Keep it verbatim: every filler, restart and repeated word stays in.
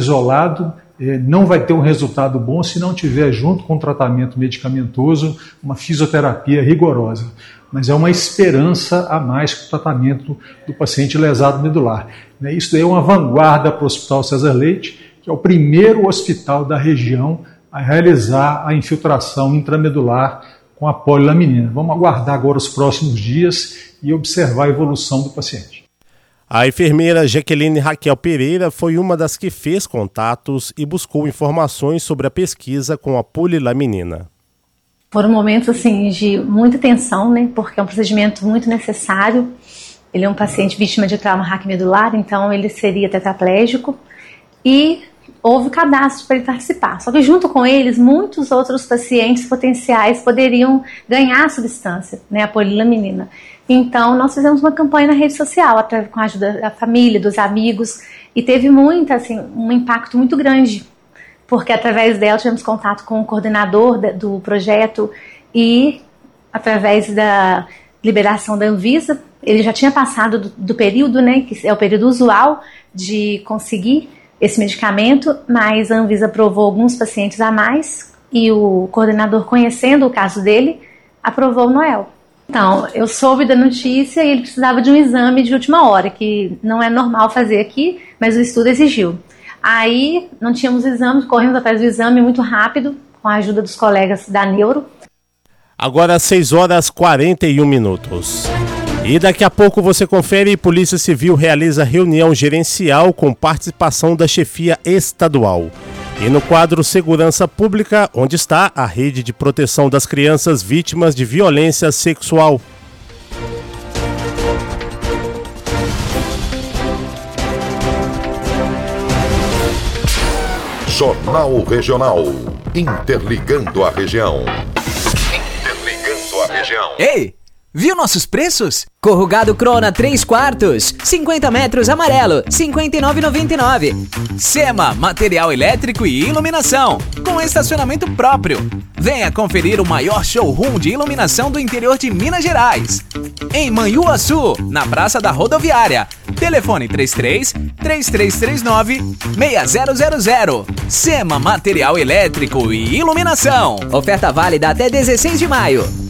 isolado eh, não vai ter um resultado bom se não tiver, junto com o tratamento medicamentoso, uma fisioterapia rigorosa. Mas é uma esperança a mais para o tratamento do paciente lesado medular. Isso daí é uma vanguarda para o Hospital César Leite, que é o primeiro hospital da região a realizar a infiltração intramedular com a polilaminina. Vamos aguardar agora os próximos dias e observar a evolução do paciente. A enfermeira Jaqueline Raquel Pereira foi uma das que fez contatos e buscou informações sobre a pesquisa com a polilaminina. Foram momentos assim, de muita tensão, né? Porque é um procedimento muito necessário. Ele é um paciente vítima de trauma raquimedular, então ele seria tetraplégico. E houve cadastro para ele participar. Só que junto com eles, muitos outros pacientes potenciais poderiam ganhar a substância, né, a polilaminina. Então, nós fizemos uma campanha na rede social, com a ajuda da família, dos amigos, e teve muito, assim, um impacto muito grande, porque através dela tivemos contato com o coordenador do projeto e através da liberação da Anvisa, ele já tinha passado do, do período, né, que é o período usual de conseguir esse medicamento, mas a Anvisa aprovou alguns pacientes a mais e o coordenador, conhecendo o caso dele, aprovou o Noel. Então, eu soube da notícia e ele precisava de um exame de última hora, que não é normal fazer aqui, mas o estudo exigiu. Aí, não tínhamos exame, corremos atrás do exame muito rápido, com a ajuda dos colegas da Neuro. Agora, seis horas e quarenta e um minutos. E daqui a pouco você confere, Polícia Civil realiza reunião gerencial com participação da chefia estadual. E no quadro Segurança Pública, onde está a rede de proteção das crianças vítimas de violência sexual. Jornal Regional. Interligando a região. Interligando a região. Ei! Viu nossos preços? Corrugado Crona três quartos, cinquenta metros amarelo, cinquenta e nove reais e noventa e nove centavos. Sema, material elétrico e iluminação, com estacionamento próprio. Venha conferir o maior showroom de iluminação do interior de Minas Gerais. Em Manhuaçu, na Praça da Rodoviária. Telefone três três, três três três nove, seis zero zero zero. Sema, material elétrico e iluminação. Oferta válida até dezesseis de maio.